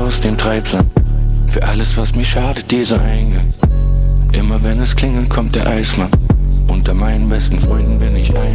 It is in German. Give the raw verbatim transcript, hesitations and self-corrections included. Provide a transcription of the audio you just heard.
aus dem Treibsand. Für alles, was mir schadet, dieser Eingang. Immer wenn es klingelt, kommt der Eismann. Unter meinen besten Freunden bin ich ein